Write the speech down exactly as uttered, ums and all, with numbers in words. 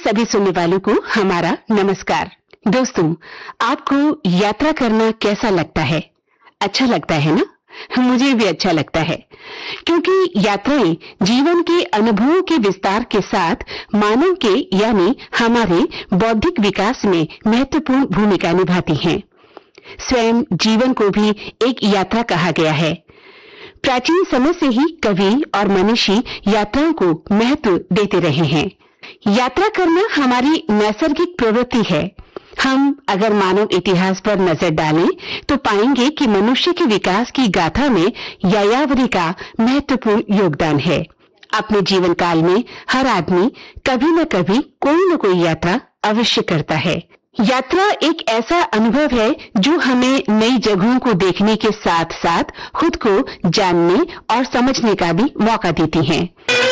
सभी सुनने वालों को हमारा नमस्कार। दोस्तों, आपको यात्रा करना कैसा लगता है? अच्छा लगता है ना? मुझे भी अच्छा लगता है, क्योंकि यात्राएं जीवन के अनुभवों के विस्तार के साथ मानव के यानी हमारे बौद्धिक विकास में महत्वपूर्ण भूमिका निभाती हैं। स्वयं जीवन को भी एक यात्रा कहा गया है। प्राचीन समय से ही कवि और मनीषी यात्राओं को महत्व देते रहे हैं। यात्रा करना हमारी नैसर्गिक प्रवृत्ति है। हम अगर मानव इतिहास पर नजर डालें तो पाएंगे कि मनुष्य के विकास की गाथा में यायावरी का महत्वपूर्ण योगदान है। अपने जीवन काल में हर आदमी कभी न कभी कोई न कोई यात्रा अवश्य करता है। यात्रा एक ऐसा अनुभव है जो हमें नई जगहों को देखने के साथ साथ खुद को जानने और समझने का भी मौका देती है।